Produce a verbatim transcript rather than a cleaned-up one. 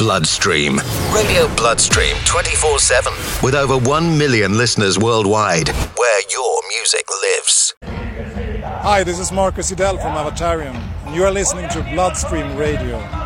Bloodstream. Radio Bloodstream twenty-four seven. With over one million listeners worldwide. Where your music lives. Hi, this is Marcus Idell from Avatarium, and you are listening to Bloodstream Radio.